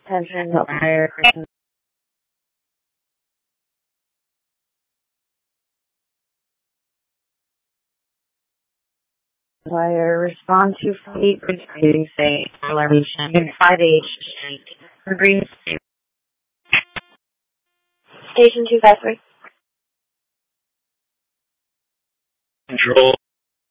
Attention, fire. Fire, respond to fleet retreating, say, alarmation, 5H Street, Green State. Station 253. Control.